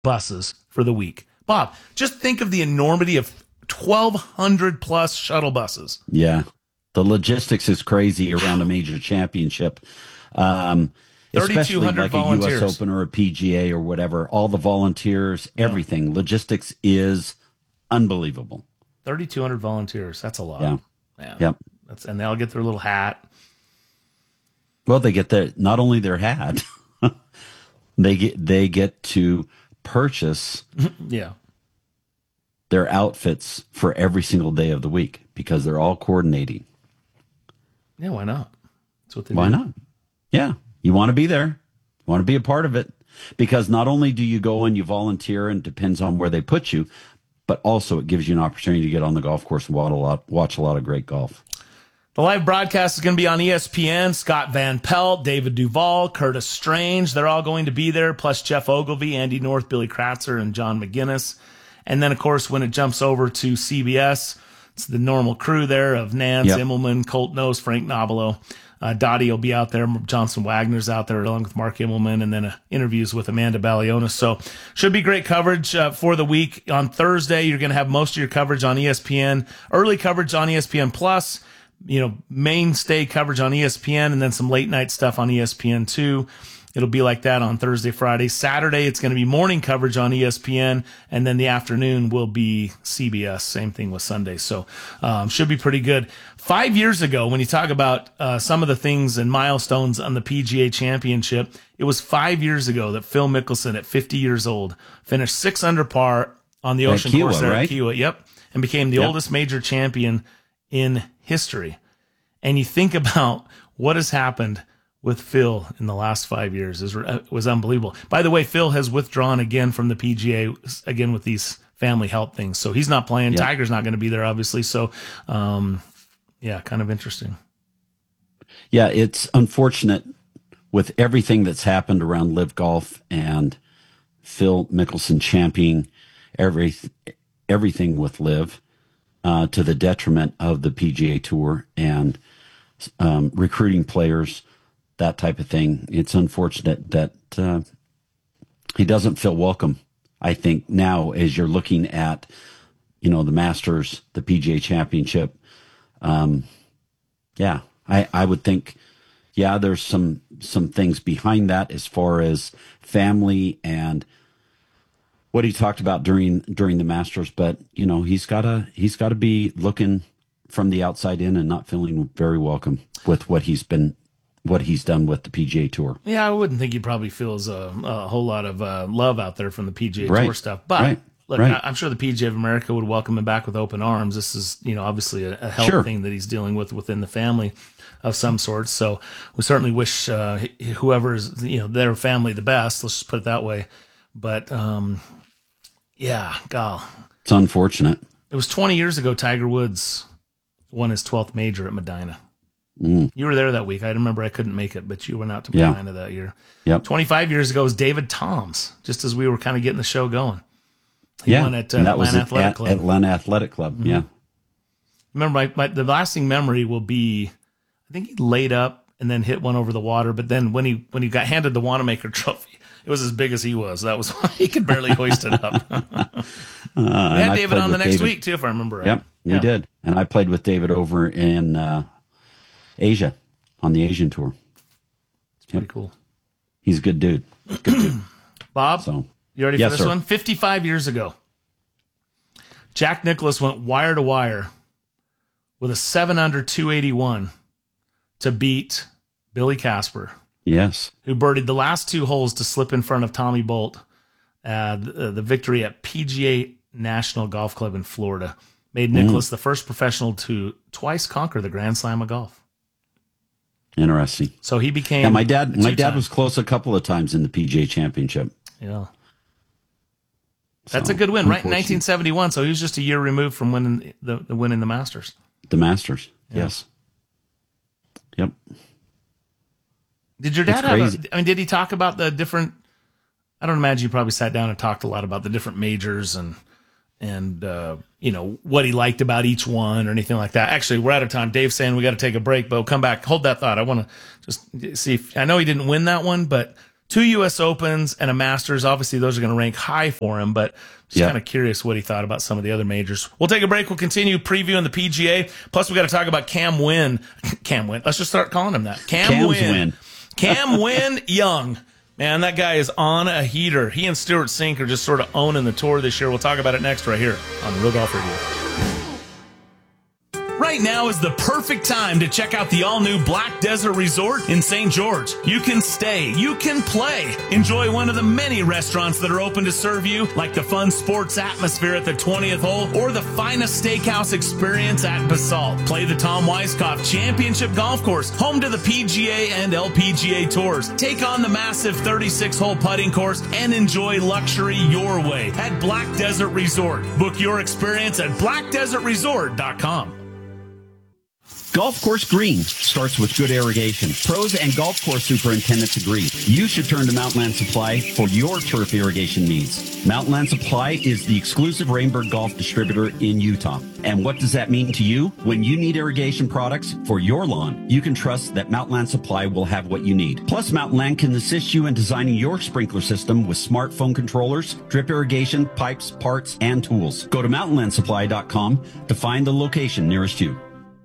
buses for the week. Bob, just think of the enormity of 1,200 plus shuttle buses. Yeah. The logistics is crazy around a major championship. Especially like volunteers. A U.S. Open or a PGA or whatever. All the volunteers, everything. Logistics is unbelievable. 3,200 volunteers. That's a lot. Yeah. Yep. And they all get their little hat. Well, they get not only their hat, they get to purchase their outfits for every single day of the week because they're all coordinating. Yeah, why not? That's what they do. Why not? Yeah. You want to be there. You want to be a part of it. Because not only do you go and you volunteer and it depends on where they put you, but also it gives you an opportunity to get on the golf course and watch a lot of great golf. The live broadcast is going to be on ESPN. Scott Van Pelt, David Duval, Curtis Strange. They're all going to be there, plus Jeff Ogilvy, Andy North, Billy Kratzer, and John McGinnis. And then, of course, when it jumps over to CBS, it's the normal crew there of Nance, Immelman, Colt Nose, Frank Nobilo. Dottie will be out there. Johnson Wagner's out there along with Mark Immelman, and then interviews with Amanda Balionis. So should be great coverage for the week. On Thursday, you're going to have most of your coverage on ESPN, early coverage on ESPN Plus, mainstay coverage on ESPN, and then some late night stuff on ESPN2. It'll be like that on Thursday, Friday. Saturday, it's going to be morning coverage on ESPN, and then the afternoon will be CBS. Same thing with Sunday. So should be pretty good. 5 years ago, when you talk about some of the things and milestones on the PGA Championship, it was 5 years ago that Phil Mickelson, at 50 years old, finished 6 under par on the Ocean Course there at Kiawah. Yep, and became the oldest major champion in history. And you think about what has happened with Phil in the last 5 years. It was unbelievable. By the way, Phil has withdrawn again from the PGA, again with these family health things. So he's not playing. Tiger's not going to be there, obviously. So, kind of interesting. Yeah, it's unfortunate with everything that's happened around Live Golf and Phil Mickelson championing everything with Live to the detriment of the PGA Tour and recruiting players, that type of thing. It's unfortunate that he doesn't feel welcome, I think, now as you're looking at, the Masters, the PGA Championship. I would think, there's some things behind that as far as family and what he talked about during the Masters. But, he's got to be looking from the outside in and not feeling very welcome with what he's done with the PGA Tour. Yeah, I wouldn't think he probably feels a whole lot of love out there from the PGA Tour stuff. But look, I'm sure the PGA of America would welcome him back with open arms. This is, obviously a health thing that he's dealing with within the family of some sort. So we certainly wish whoever's, their family the best. Let's just put it that way. But God, it's unfortunate. It was 20 years ago Tiger Woods won his 12th major at Medina. You were there that week. I remember I couldn't make it, but you went out to Medina that year. 25 years ago was David Toms, just as we were kind of getting the show going. He won at Atlanta Athletic Club. Atlanta Athletic Club, Remember, the lasting memory will be, I think he laid up and then hit one over the water, but then when he got handed the Wanamaker trophy, it was as big as he was. That was why he could barely hoist it up. We had David on the next week, too, if I remember right. Yep, we did. And I played with David over in Asia, on the Asian tour. It's pretty cool. He's a good dude. Bob, you ready for this one? 55 years ago, Jack Nicklaus went wire to wire with a 7 under 281 to beat Billy Casper. Yes. Who birdied the last 2 holes to slip in front of Tommy Bolt, the victory at PGA National Golf Club in Florida. Made Nicklaus the first professional to twice conquer the Grand Slam of golf. Interesting. So he became. Yeah, my dad was close a couple of times in the PGA Championship. Yeah, that's a good win, right? In 1971. So he was just a year removed from winning the Masters. The Masters, yes. Yep. Did your dad did he talk about the different? I don't imagine you probably sat down and talked a lot about the different majors and what he liked about each one or anything like that. Actually, we're out of time. Dave's saying we got to take a break, but we'll come back. Hold that thought. I want to just see if I know he didn't win that one, but 2 U.S. Opens and a Masters. Obviously, those are going to rank high for him, but just kind of curious what he thought about some of the other majors. We'll take a break. We'll continue previewing the PGA. Plus, we got to talk about Cam Wynn. Cam Wynn. Let's just start calling him that. Cam Wynn. Cam Wynn Young. Man, that guy is on a heater. He and Stuart Sink are just sort of owning the tour this year. We'll talk about it next right here on Real Golf Radio. Right now is the perfect time to check out the all-new Black Desert Resort in St. George. You can stay, you can play. Enjoy one of the many restaurants that are open to serve you, like the fun sports atmosphere at the 20th hole or the finest steakhouse experience at Basalt. Play the Tom Weiskopf Championship Golf Course, home to the PGA and LPGA tours. Take on the massive 36-hole putting course and enjoy luxury your way at Black Desert Resort. Book your experience at blackdesertresort.com. Golf course green starts with good irrigation. Pros and golf course superintendents agree. You should turn to Mountainland Supply for your turf irrigation needs. Mountainland Supply is the exclusive Rainbird Golf distributor in Utah. And what does that mean to you? When you need irrigation products for your lawn, you can trust that Mountainland Supply will have what you need. Plus, Mountainland can assist you in designing your sprinkler system with smartphone controllers, drip irrigation, pipes, parts, and tools. Go to mountainlandsupply.com to find the location nearest you.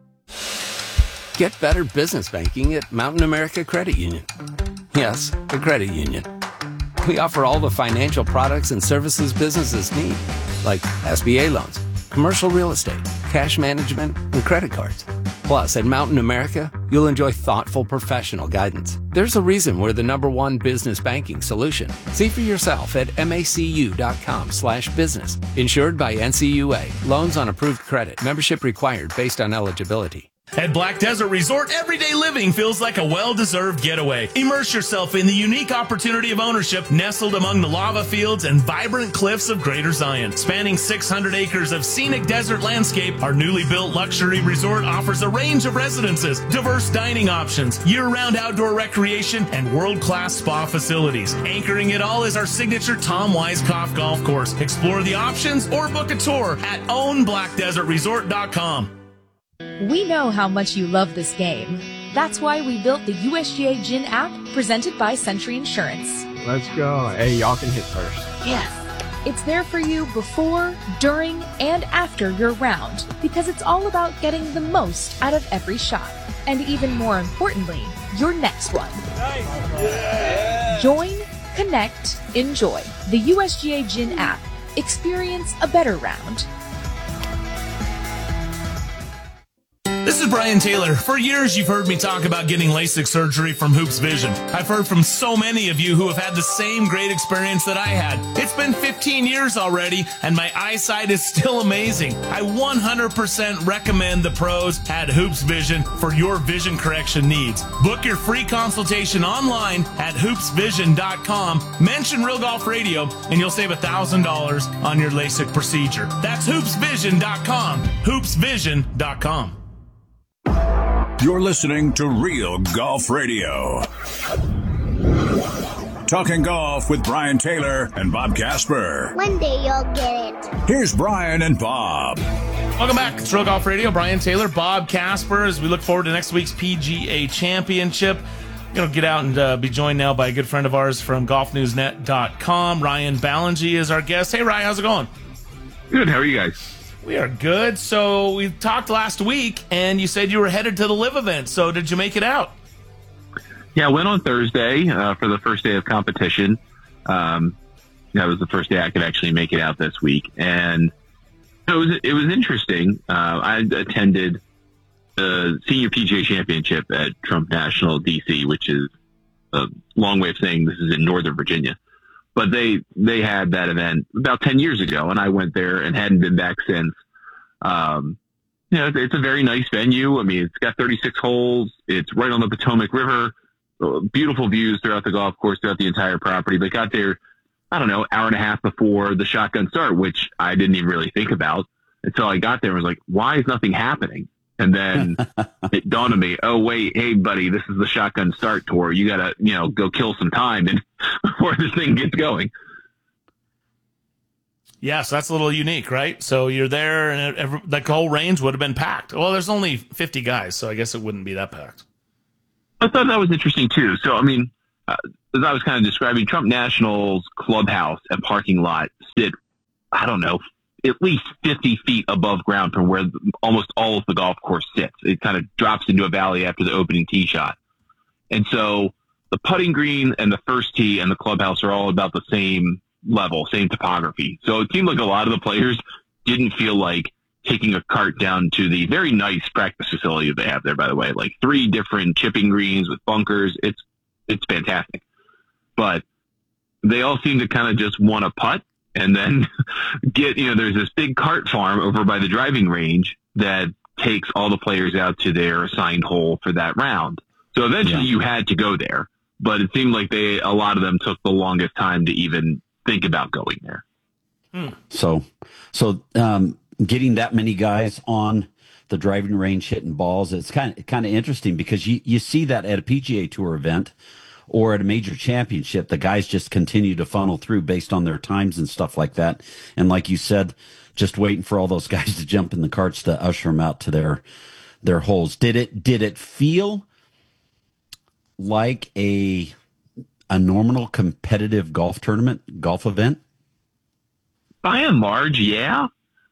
Get better business banking at Mountain America Credit Union. Yes, a credit union. We offer all the financial products and services businesses need, like SBA loans, commercial real estate, cash management, and credit cards. Plus, at Mountain America, you'll enjoy thoughtful professional guidance. There's a reason we're the #1 business banking solution. See for yourself at macu.com/business. Insured by NCUA. Loans on approved credit. Membership required based on eligibility. At Black Desert Resort, everyday living feels like a well-deserved getaway. Immerse yourself in the unique opportunity of ownership nestled among the lava fields and vibrant cliffs of Greater Zion. Spanning 600 acres of scenic desert landscape, our newly built luxury resort offers a range of residences, diverse dining options, year-round outdoor recreation, and world-class spa facilities. Anchoring it all is our signature Tom Weiskopf Golf Course. Explore the options or book a tour at ownblackdesertresort.com. We know how much you love this game. That's why we built the USGA Gin app presented by Century Insurance. Let's go. Hey, y'all can hit first. Yes. It's there for you before, during, and after your round because it's all about getting the most out of every shot. And even more importantly, your next one. Nice. Yeah. Join, connect, enjoy. The USGA Gin app. Experience a better round. This is Brian Taylor. For years, you've heard me talk about getting LASIK surgery from Hoops Vision. I've heard from so many of you who have had the same great experience that I had. It's been 15 years already, and my eyesight is still amazing. I 100% recommend the pros at Hoops Vision for your vision correction needs. Book your free consultation online at hoopsvision.com. Mention Real Golf Radio, and you'll save $1,000 on your LASIK procedure. That's hoopsvision.com. hoopsvision.com. You're listening to Real Golf Radio. Talking golf with Brian Taylor and Bob Casper. One day you'll get it. Here's Brian and Bob. Welcome back. It's Real Golf Radio. Brian Taylor, Bob Casper, as we look forward to next week's PGA Championship. We're going to get out and be joined now by a good friend of ours from golfnewsnet.com. Ryan Ballengee is our guest. Hey, Ryan, how's it going? Good. How are you guys? We are good. So we talked last week, and you said you were headed to the Live event. So did you make it out? Yeah, I went on Thursday for the first day of competition. That was the first day I could actually make it out this week. And it was interesting. I attended the Senior PGA Championship at Trump National DC, which is a long way of saying this is in Northern Virginia. But they had that event about 10 years ago, and I went there and hadn't been back since. It's a very nice venue. I mean, it's got 36 holes. It's right on the Potomac River. Beautiful views throughout the golf course, throughout the entire property. But got there, I don't know, hour and a half before the shotgun start, which I didn't even really think about until I got there and was like, why is nothing happening? And then it dawned on me, oh, wait, hey, buddy, this is the shotgun start tour. You got to, go kill some time before this thing gets going. Yeah, so that's a little unique, right? So you're there, and the whole range would have been packed. Well, there's only 50 guys, so I guess it wouldn't be that packed. I thought that was interesting, too. So, I mean, as I was kind of describing, Trump National's clubhouse and parking lot sit, I don't know, at least 50 feet above ground from where almost all of the golf course sits. It kind of drops into a valley after the opening tee shot. And so the putting green and the first tee and the clubhouse are all about the same level, same topography. So it seemed like a lot of the players didn't feel like taking a cart down to the very nice practice facility that they have there, by the way, like 3 different chipping greens with bunkers. It's fantastic. But they all seem to kind of just want to putt and then get, there's this big cart farm over by the driving range that takes all the players out to their assigned hole for that round. So eventually you had to go there, but it seemed like a lot of them took the longest time to even think about going there. So getting that many guys on the driving range hitting balls, it's kind of interesting because you see that at a PGA Tour event or at a major championship, the guys just continue to funnel through based on their times and stuff like that. And like you said, just waiting for all those guys to jump in the carts to usher them out to their holes. Did it feel like a normal competitive golf golf event? By and large, yeah.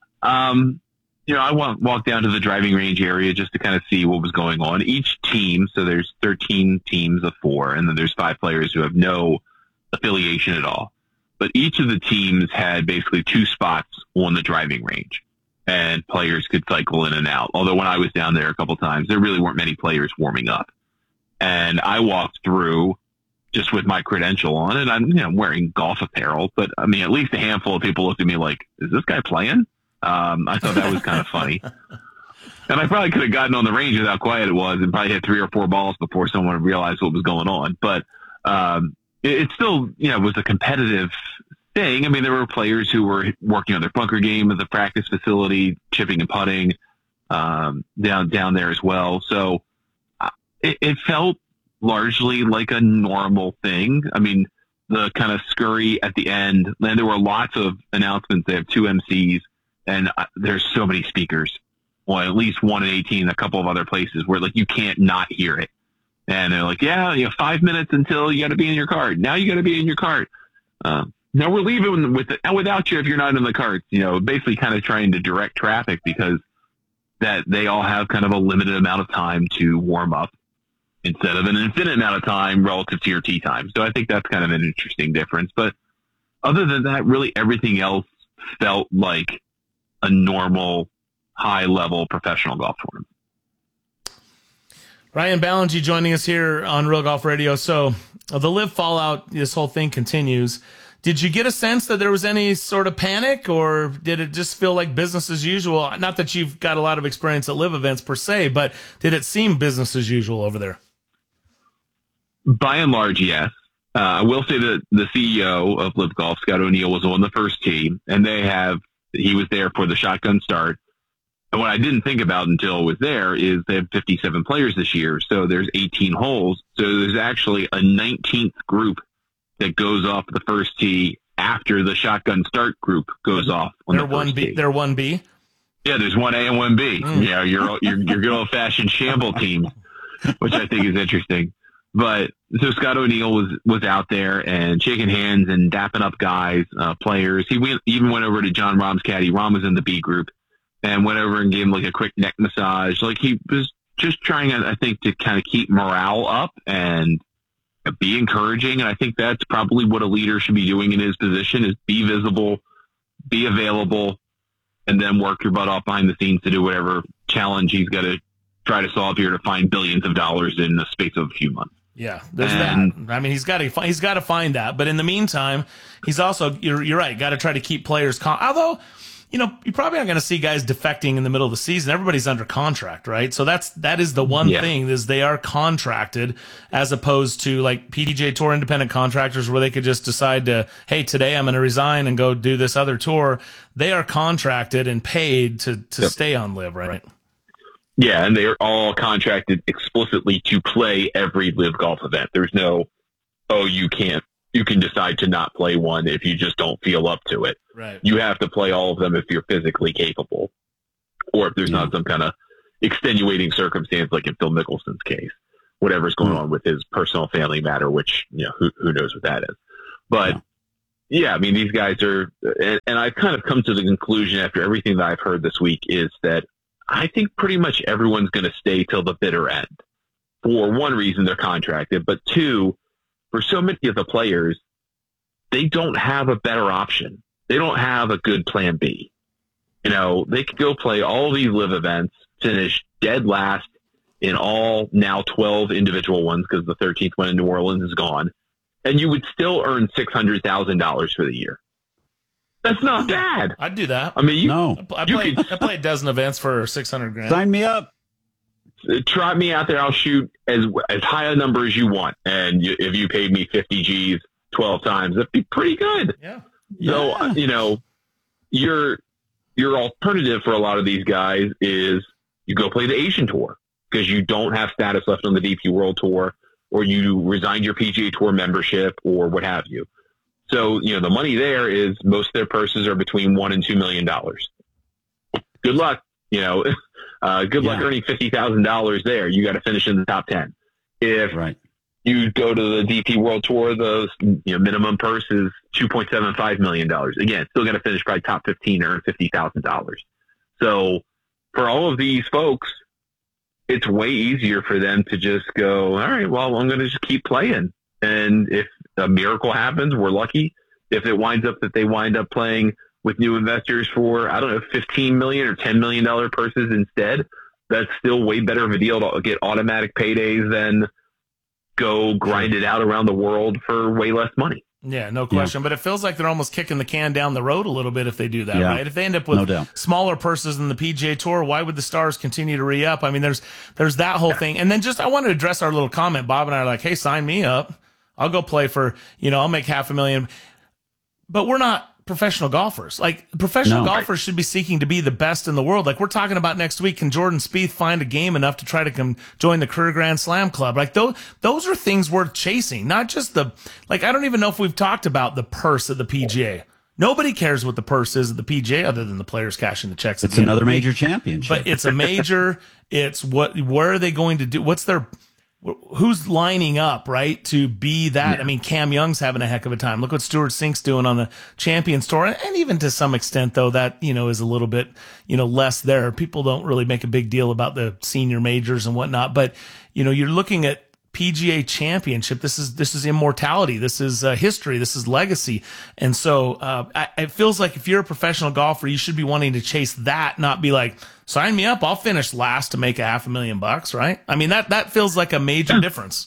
I walked down to the driving range area just to kind of see what was going on. Each team, so there's 13 teams of 4, and then there's 5 players who have no affiliation at all. But each of the teams had basically 2 spots on the driving range, and players could cycle in and out. Although when I was down there a couple times, there really weren't many players warming up. And I walked through just with my credential on, and I'm wearing golf apparel, but I mean, at least a handful of people looked at me like, is this guy playing? I thought that was kind of funny. And I probably could have gotten on the range with how quiet it was and probably hit 3 or 4 balls before someone realized what was going on. But it still, was a competitive thing. I mean, there were players who were working on their bunker game at the practice facility, chipping and putting down there as well. So it felt largely like a normal thing. I mean, the kind of scurry at the end, and there were lots of announcements. They have 2 MCs, and there's so many speakers. Well, at least 1 in 18, a couple of other places where like you can't not hear it. And they're like, 5 minutes until you got to be in your cart. Now you got to be in your cart. Now we're leaving without you if you're not in the cart. Basically kind of trying to direct traffic because that they all have kind of a limited amount of time to warm up instead of an infinite amount of time relative to your tee time. So I think that's kind of an interesting difference. But other than that, really everything else felt like a normal, high-level professional golf tournament. Ryan Ballengee joining us here on Real Golf Radio. So the LIV fallout, this whole thing continues. Did you get a sense that there was any sort of panic, or did it just feel like business as usual? Not that you've got a lot of experience at LIV events per se, but did it seem business as usual over there? By and large, yes. I will say that the CEO of LIV Golf, Scott O'Neill, was on the first tee, and he was there for the shotgun start. And what I didn't think about until I was there is they have 57 players this year, so there's 18 holes. So there's actually a 19th group that goes off the first tee after the shotgun start group goes off on the first tee. They're 1B? Yeah, there's 1A and 1B. Yeah, your good old-fashioned shamble teams, which I think is interesting. But so Scott O'Neill was out there and shaking hands and dapping up guys, players. He even went over to John Rahm's caddy. Rahm was in the B group and went over and gave him like a quick neck massage. Like he was just trying, I think, to kind of keep morale up and be encouraging. And I think that's probably what a leader should be doing in his position is be visible, be available, and then work your butt off behind the scenes to do whatever challenge he's got to try to solve here to find billions of dollars in the space of a few months. Yeah, there's that. I mean, he's got to find that. But in the meantime, he's also, you're right, got to try to keep players although, you're probably not going to see guys defecting in the middle of the season. Everybody's under contract, right? So that is the one thing is they are contracted as opposed to like PGA Tour independent contractors where they could just decide to, hey, today I'm going to resign and go do this other tour. They are contracted and paid to stay on LIV, right? Yeah, and they're all contracted explicitly to play every LIV Golf event. There's no, you can decide to not play one if you just don't feel up to it. Right. You have to play all of them if you're physically capable, or if there's not some kind of extenuating circumstance like in Phil Mickelson's case, whatever's going on with his personal family matter, which, who knows what that is. But yeah, I mean, these guys are, and I've kind of come to the conclusion after everything that I've heard this week is that I think pretty much everyone's going to stay till the bitter end. For one reason, they're contracted, but two, for so many of the players, they don't have a better option. They don't have a good plan B. They could go play all these live events, finish dead last in all now 12 individual ones because the 13th one in New Orleans is gone, and you would still earn $600,000 for the year. That's not bad. I'd do that. I mean, I play a dozen events for $600,000. Sign me up. Try me out there. I'll shoot as high a number as you want. And if you paid me 50 G's 12 times, that'd be pretty good. Yeah. So, your alternative for a lot of these guys is you go play the Asian Tour because you don't have status left on the DP World Tour, or you resign your PGA Tour membership or what have you. So, the money there is most of their purses are between $1 and $2 million. Good luck. Good luck earning $50,000 there. You got to finish in the top 10. If you go to the DP World Tour, the minimum purse is $2.75 million. Again, still got to finish probably top 15 or earn $50,000. So for all of these folks, it's way easier for them to just go, all right, well, I'm going to just keep playing. And if a miracle happens, we're lucky. If it winds up that they wind up playing with new investors for, I don't know, $15 million or $10 million purses instead, that's still way better of a deal to get automatic paydays than go grind it out around the world for way less money. Yeah, no question. But it feels like they're almost kicking the can down the road a little bit if they do that, right? If they end up with smaller purses than the PGA Tour, why would the stars continue to re-up? I mean, there's that whole thing. And then I want to address our little comment. Bob and I are like, hey, sign me up. I'll go play for, I'll make $500,000. But we're not professional golfers. Like, professional golfers should be seeking to be the best in the world. Like, we're talking about next week, can Jordan Spieth find a game enough to try to come join the Career Grand Slam Club? Like, those are things worth chasing, not just I don't even know if we've talked about the purse at the PGA. Nobody cares what the purse is at the PGA other than the players cashing the checks. It's another major championship. But it's a major. It's where are they going to do? Who's lining up, right, to be that? I mean, Cam Young's having a heck of a time. Look what Stuart Sink's doing on the Champions Tour. And even to some extent, though, that, is a little bit, less there. People don't really make a big deal about the senior majors and whatnot. But, you're looking at PGA Championship. This is immortality. This is history. This is legacy. And so it feels like if you're a professional golfer, you should be wanting to chase that, not be like, sign me up. I'll finish last to make $500,000, right? I mean, that feels like a major difference.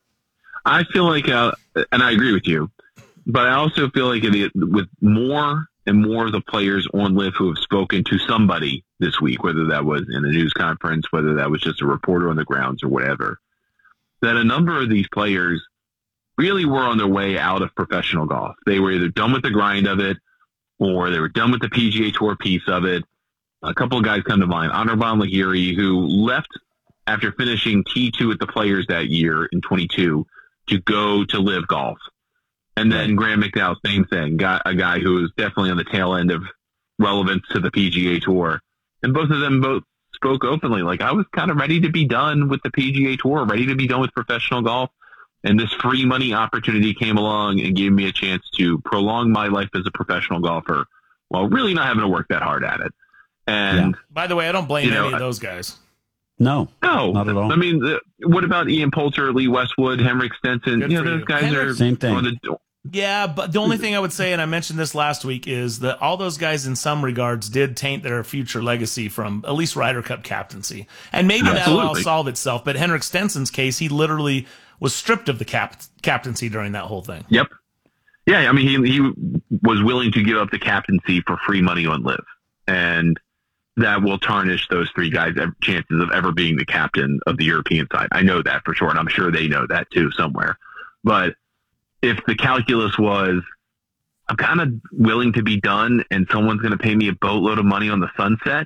I feel like, and I agree with you, but I also feel like with more and more of the players on LIV who have spoken to somebody this week, whether that was in a news conference, whether that was just a reporter on the grounds or whatever, that a number of these players really were on their way out of professional golf. They were either done with the grind of it or they were done with the PGA Tour piece of it. A couple of guys come to mind. Anirban Lahiri, who left after finishing T2 at the Players that year in 22 to go to LIV Golf. And then Graham McDowell, same thing. A guy who was definitely on the tail end of relevance to the PGA Tour. And both of them spoke openly. Like, I was kind of ready to be done with the PGA Tour, ready to be done with professional golf. And this free money opportunity came along and gave me a chance to prolong my life as a professional golfer while really not having to work that hard at it. And by the way, I don't blame any of those guys. No, not at all. I mean, what about Ian Poulter, Lee Westwood, Henrik Stenson? Those guys are same thing. On Yeah, but the only thing I would say, and I mentioned this last week, is that all those guys in some regards did taint their future legacy from at least Ryder Cup captaincy. And maybe that'll all solve itself. But Henrik Stenson's case, he literally was stripped of the captaincy during that whole thing. Yep. Yeah, I mean, he was willing to give up the captaincy for free money on LIV. And that will tarnish those three guys' chances of ever being the captain of the European side. I know that for sure, and I'm sure they know that too somewhere. But if the calculus was, I'm kind of willing to be done and someone's going to pay me a boatload of money on the sunset,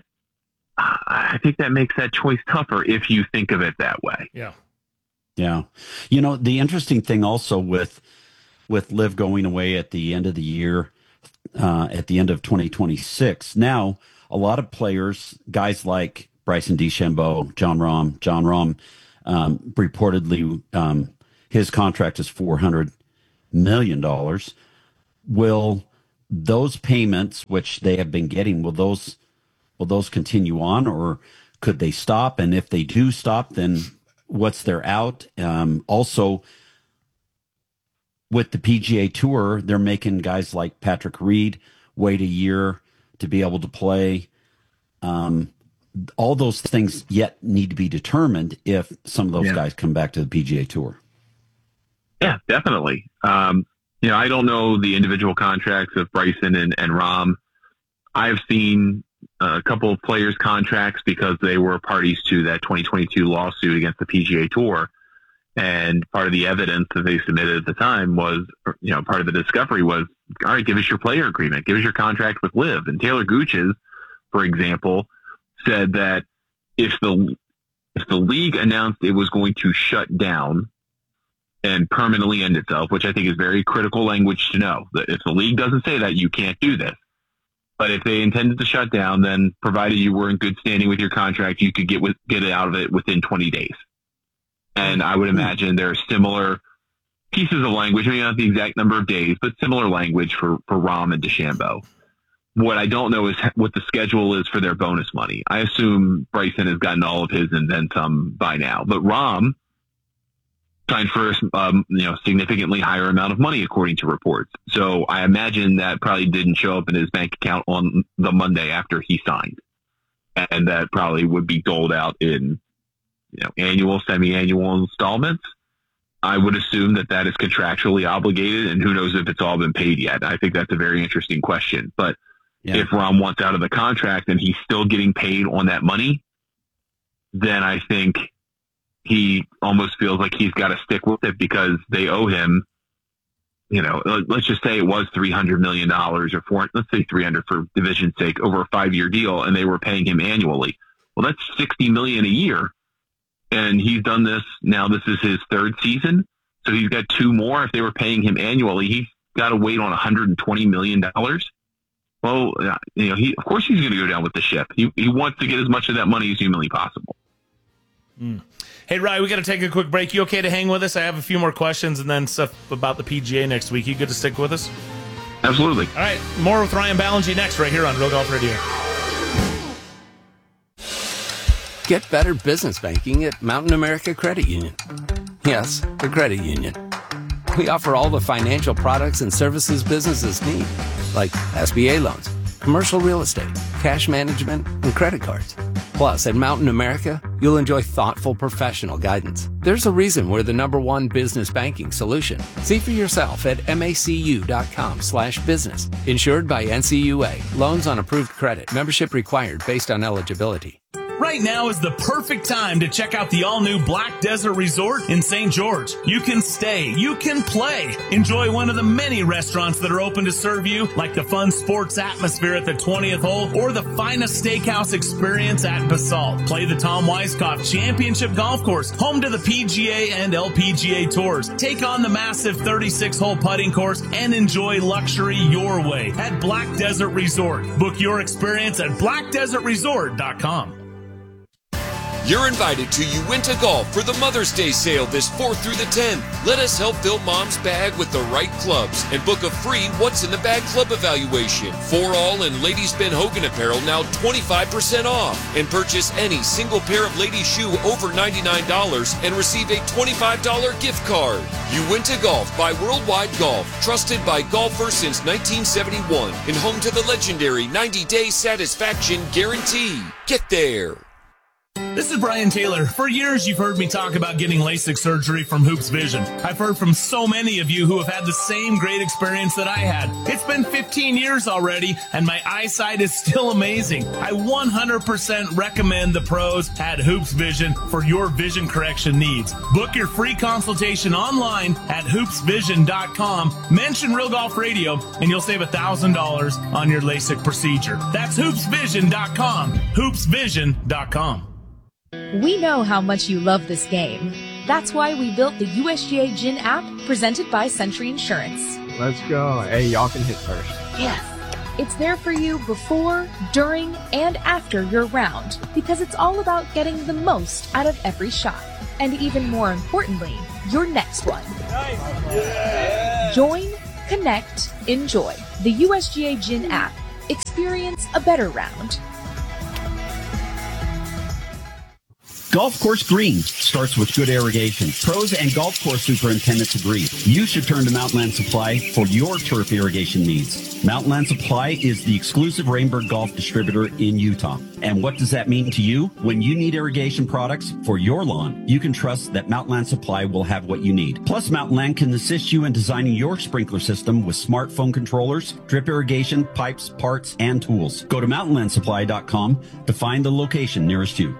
I think that makes that choice tougher if you think of it that way. Yeah. Yeah. The interesting thing also with LIV going away at the end of the year, at the end of 2026, now a lot of players, guys like Bryson DeChambeau, Jon Rahm, Reportedly, his contract is $400 million. Will those payments, which they have been getting, will those continue on, or could they stop? And if they do stop, then what's their out? Also, with the PGA Tour, they're making guys like Patrick Reed wait a year to be able to play. All those things yet need to be determined if some of those guys come back to the PGA Tour. Yeah, definitely. I don't know the individual contracts of Bryson and Rahm. I've seen a couple of players' contracts because they were parties to that 2022 lawsuit against the PGA Tour. And part of the evidence that they submitted at the time was, part of the discovery was, all right, give us your player agreement, give us your contract with LIV. And Taylor Gooches, for example, said that if the league announced it was going to shut down and permanently end itself, which I think is very critical language to know, that if the league doesn't say that, you can't do this. But if they intended to shut down, then provided you were in good standing with your contract, you could get it out of it within 20 days. And I would imagine there are similar pieces of language, maybe not the exact number of days, but similar language for Rahm and DeChambeau. What I don't know is what the schedule is for their bonus money. I assume Bryson has gotten all of his and then some by now. But Rahm signed for a significantly higher amount of money, according to reports. So I imagine that probably didn't show up in his bank account on the Monday after he signed. And that probably would be doled out in annual, semi-annual installments. I would assume that is contractually obligated, and who knows if it's all been paid yet. I think that's a very interesting question. But if Rahm wants out of the contract and he's still getting paid on that money, then I think he almost feels like he's got to stick with it because they owe him, let's just say it was $300 million or let's say 300 for division's sake over a 5-year deal, and they were paying him annually. Well, that's $60 million a year. And he's done this now. This is his 3rd season. So he's got 2 more. If they were paying him annually, he's got to wait on $120 million. Well, of course he's going to go down with the ship. He wants to get as much of that money as humanly possible. Hey, Ryan, we got to take a quick break. You okay to hang with us? I have a few more questions and then stuff about the PGA next week. You good to stick with us? Absolutely. All right. More with Ryan Ballengee next right here on Real Golf Radio. Get better business banking at Mountain America Credit Union. Yes, the credit union. We offer all the financial products and services businesses need, like SBA loans, commercial real estate, cash management, and credit cards. Plus, at Mountain America, you'll enjoy thoughtful professional guidance. There's a reason we're the #1 business banking solution. See for yourself at macu.com/business. Insured by NCUA. Loans on approved credit. Membership required based on eligibility. Right now is the perfect time to check out the all-new Black Desert Resort in St. George. You can stay, you can play, enjoy one of the many restaurants that are open to serve you, like the fun sports atmosphere at the 20th hole or the finest steakhouse experience at Basalt. Play the Tom Weiskopf Championship Golf Course, home to the PGA and LPGA Tours. Take on the massive 36-hole putting course and enjoy luxury your way at Black Desert Resort. Book your experience at blackdesertresort.com. You're invited to Uinta Golf for the Mother's Day sale this 4th through the 10th. Let us help fill Mom's bag with the right clubs and book a free What's in the Bag club evaluation. For all and ladies Ben Hogan apparel now 25% off. And purchase any single pair of ladies shoe over $99 and receive a $25 gift card. Uinta Golf by Worldwide Golf, trusted by golfers since 1971 and home to the legendary 90-day satisfaction guarantee. Get there. This is Brian Taylor. For years, you've heard me talk about getting LASIK surgery from Hoops Vision. I've heard from so many of you who have had the same great experience that I had. It's been 15 years already, and my eyesight is still amazing. I 100% recommend the pros at Hoops Vision for your vision correction needs. Book your free consultation online at hoopsvision.com. Mention Real Golf Radio, and you'll save $1,000 on your LASIK procedure. That's hoopsvision.com. hoopsvision.com. We know how much you love this game. That's why we built the USGA Gin app presented by Century Insurance. Let's go. Hey, y'all can hit first. Yes. It's there for you before, during, and after your round because it's all about getting the most out of every shot. And even more importantly, your next one. Join, connect, enjoy the USGA Gin app. Experience a better round. Golf course green starts with good irrigation. Pros and golf course superintendents agree. You should turn to Mountainland Supply for your turf irrigation needs. Mountainland Supply is the exclusive Rainbird Golf distributor in Utah. And what does that mean to you? When you need irrigation products for your lawn, you can trust that Mountainland Supply will have what you need. Plus, Mountainland can assist you in designing your sprinkler system with smartphone controllers, drip irrigation, pipes, parts, and tools. Go to mountainlandsupply.com to find the location nearest you.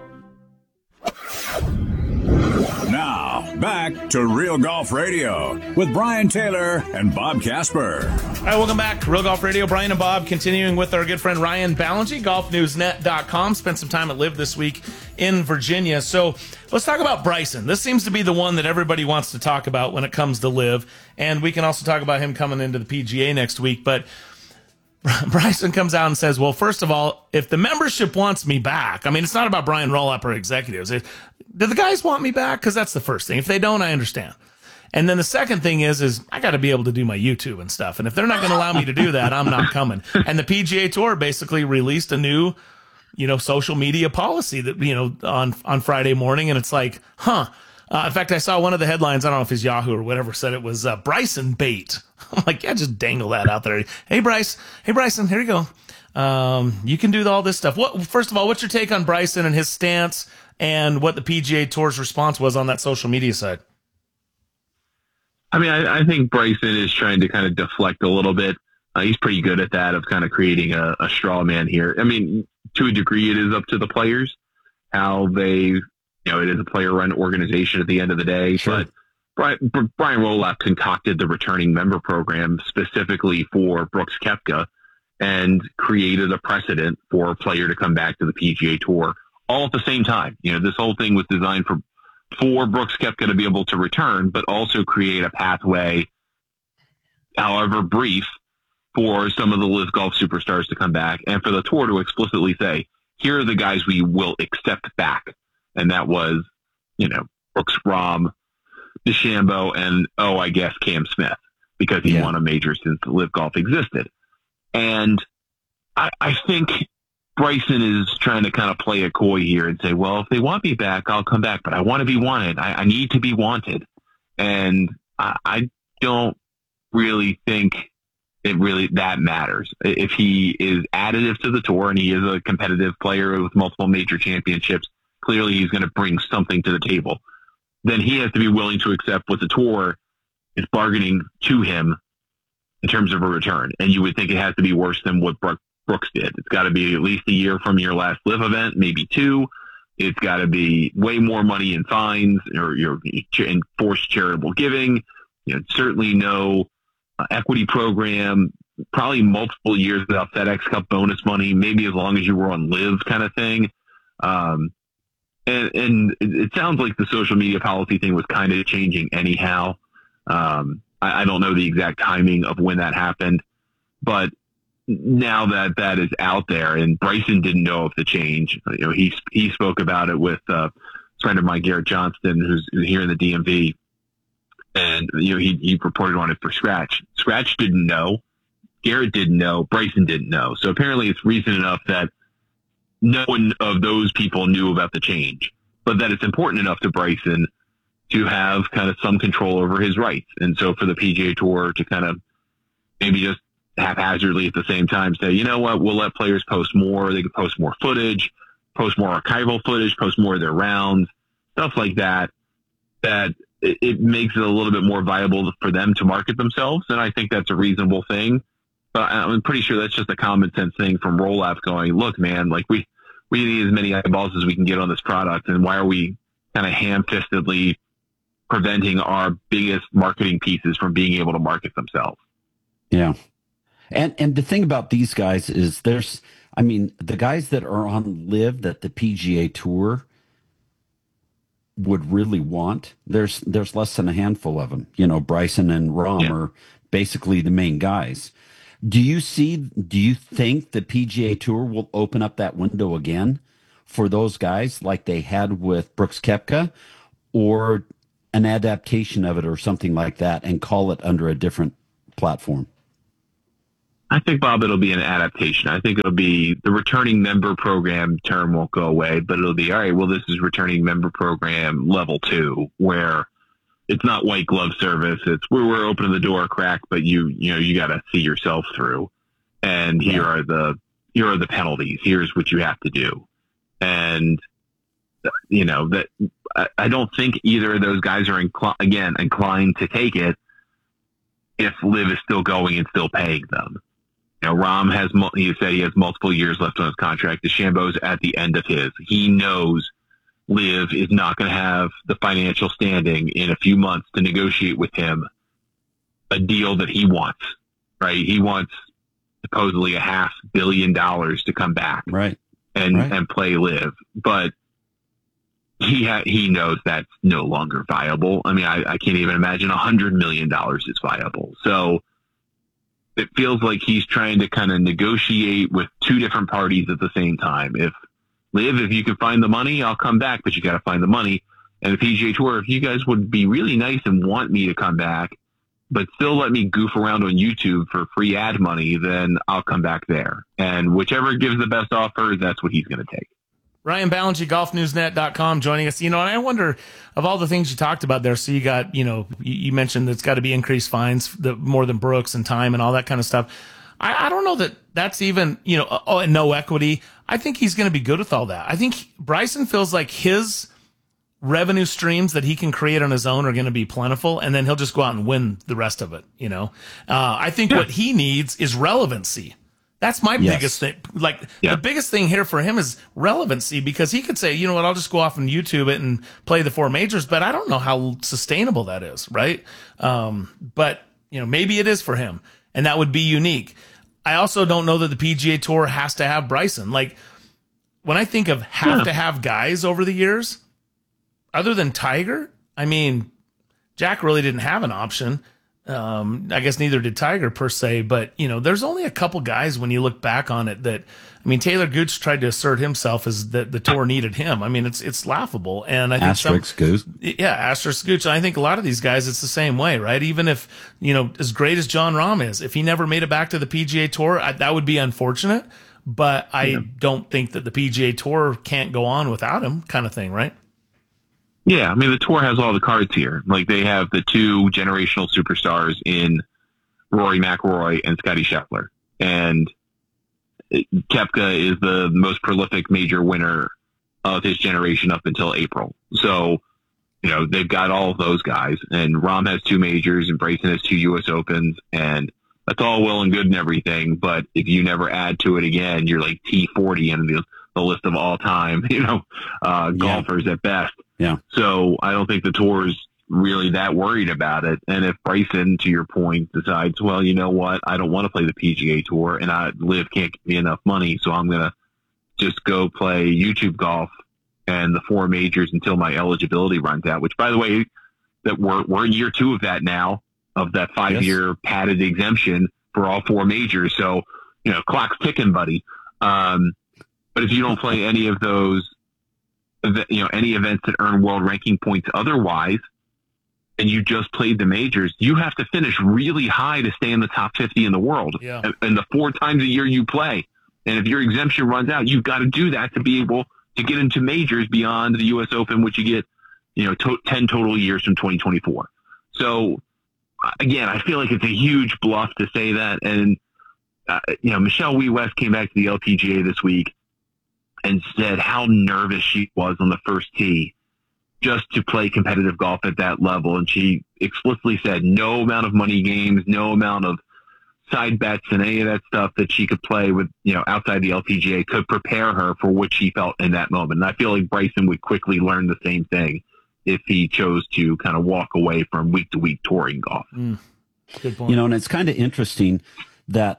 Now, back to Real Golf Radio with Brian Taylor and Bob Casper. All right, welcome back. Real Golf Radio, Brian and Bob, continuing with our good friend Ryan Ballingy, golfnewsnet.com. Spent some time at Live this week in Virginia. So let's talk about Bryson. This seems to be the one that everybody wants to talk about when it comes to Live. And we can also talk about him coming into the PGA next week. But Bryson comes out and says, well, first of all, if the membership wants me back, I mean, it's not about Brian Roloff or executives. Do the guys want me back? Because that's the first thing. If they don't, I understand. And then the second thing is I got to be able to do my YouTube and stuff. And if they're not going to allow me to do that, I'm not coming. And the PGA Tour basically released a new, social media policy that, on Friday morning. And it's like, in fact, I saw one of the headlines, I don't know if it's Yahoo or whatever, said it was Bryson bait. I'm like, yeah, just dangle that out there. Hey, Bryson, here you go. You can do all this stuff. First of all, what's your take on Bryson and his stance and what the PGA Tour's response was on that social media side? I mean, I think Bryson is trying to kind of deflect a little bit. He's pretty good at that, of kind of creating a straw man here. I mean, to a degree, it is up to the players how they, it is a player-run organization at the end of the day. Sure. But Brian Roloff concocted the returning member program specifically for Brooks Koepka and created a precedent for a player to come back to the PGA Tour all at the same time. This whole thing was designed for Brooks Koepka to be able to return, but also create a pathway, however brief, for some of the LIV Golf superstars to come back and for the tour to explicitly say, here are the guys we will accept back. And that was, Brooks, Rahm, DeChambeau, and, I guess Cam Smith, because he won a major since LIV Golf existed. And I think Bryson is trying to kind of play a coy here and say, well, if they want me back, I'll come back, but I want to be wanted. I need to be wanted. And I don't really think that matters. If he is additive to the tour and he is a competitive player with multiple major championships, clearly he's going to bring something to the table. Then he has to be willing to accept what the tour is bargaining to him in terms of a return. And you would think it has to be worse than what Brooks did. It's got to be at least a year from your last LIV event, maybe 2. It's got to be way more money in fines or your enforced charitable giving. Certainly no equity program, probably multiple years without FedEx Cup bonus money, maybe as long as you were on LIV kind of thing. And it sounds like the social media policy thing was kind of changing anyhow. I don't know the exact timing of when that happened, but now that is out there, and Bryson didn't know of the change. He spoke about it with a friend of mine, Garrett Johnston, who's here in the DMV, and he reported on it for Scratch. Scratch didn't know, Garrett didn't know, Bryson didn't know. So apparently, it's recent enough that no one of those people knew about the change, but that it's important enough to Bryson to have kind of some control over his rights. And so for the PGA Tour to kind of maybe just haphazardly at the same time say, you know what, we'll let players post more. They can post more footage, post more archival footage, post more of their rounds, stuff like that, that it makes it a little bit more viable for them to market themselves. And I think that's a reasonable thing. But I'm pretty sure that's just a common sense thing from Roloff going, look, man, like we need as many eyeballs as we can get on this product. And why are we kind of ham-fistedly preventing our biggest marketing pieces from being able to market themselves? Yeah. And the thing about these guys is the guys that are on LIV that the PGA Tour would really want, there's less than a handful of them. Bryson and Rahm are basically the main guys. Do you think the PGA Tour will open up that window again for those guys like they had with Brooks Koepka, or an adaptation of it or something like that and call it under a different platform? I think, Bob, it'll be an adaptation. I think it'll be the returning member program term won't go away, but it'll be, all right, well, this is returning member program level 2, where it's not white glove service. It's where we're opening the door a crack, but you got to see yourself through. And here are the penalties. Here's what you have to do. And, that I don't think either of those guys are inclined to take it if Liv is still going and still paying them. Rahm he said he has multiple years left on his contract. DeChambeau's at the end of his. He knows Liv is not going to have the financial standing in a few months to negotiate with him a deal that he wants, right? He wants supposedly $500 million to come back, right, and play Liv, but he knows that's no longer viable. I mean, I can't even imagine $100 million is viable. So it feels like he's trying to kind of negotiate with two different parties at the same time. If you can find the money, I'll come back, but you got to find the money. And the PGA Tour, if you guys would be really nice and want me to come back, but still let me goof around on YouTube for free ad money, then I'll come back there. And whichever gives the best offer, that's what he's going to take. Ryan Ballengee, golfnewsnet.com, joining us. And I wonder, of all the things you talked about there, so you got, you mentioned it's got to be increased fines, more than Brooks and time and all that kind of stuff. I don't know that that's even, and no equity. I think he's going to be good with all that. I think Bryson feels like his revenue streams that he can create on his own are going to be plentiful, and then he'll just go out and win the rest of it. I think what he needs is relevancy. That's my biggest thing. The biggest thing here for him is relevancy, because he could say, you know what, I'll just go off and YouTube it and play the 4 majors, but I don't know how sustainable that is, right? But maybe it is for him, and that would be unique. I also don't know that the PGA Tour has to have Bryson. Like, when I think of to have guys over the years, other than Tiger, I mean, Jack really didn't have an option. I guess neither did Tiger per se, but there's only a couple guys when you look back on it that, Taylor Gooch tried to assert himself as that the tour needed him. I mean, it's laughable. And I think asterisk Gooch. Yeah, asterisk Gooch. And I think a lot of these guys, it's the same way, right? Even if, as great as Jon Rahm is, if he never made it back to the PGA Tour, that would be unfortunate, but I don't think that the PGA Tour can't go on without him, kind of thing, right? Yeah, the tour has all the cards here. Like, they have the 2 generational superstars in Rory McIlroy and Scottie Scheffler. And Koepka is the most prolific major winner of his generation up until April. So, they've got all of those guys. And Rahm has 2 majors, and Bryson has 2 U.S. Opens. And that's all well and good and everything. But if you never add to it again, you're like T40 in the list of all-time, golfers at best. Yeah. So I don't think the tour's really that worried about it. And if Bryson, to your point, decides, well, you know what, I don't want to play the PGA Tour, and Liv can't give me enough money, so I'm going to just go play YouTube golf and the 4 majors until my eligibility runs out, which, by the way, that we're in year 2 of that now, of that 5-year padded exemption for all 4 majors. So, clock's ticking, buddy. But if you don't play any of those, any events that earn world ranking points otherwise, and you just played the majors, you have to finish really high to stay in the top 50 in the world. Yeah. And the 4 times a year you play. And if your exemption runs out, you've got to do that to be able to get into majors beyond the U.S. Open, which you get, 10 total years from 2024. So, again, I feel like it's a huge bluff to say that. And, Michelle Wee West came back to the LPGA this week and said how nervous she was on the first tee just to play competitive golf at that level. And she explicitly said no amount of money games, no amount of side bets and any of that stuff that she could play with, outside the LPGA could prepare her for what she felt in that moment. And I feel like Bryson would quickly learn the same thing if he chose to kind of walk away from week to week touring golf. Good point. And it's kind of interesting that,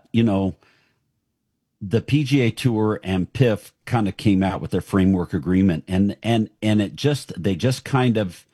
the PGA Tour and PIF kind of came out with their framework agreement, and they just kind of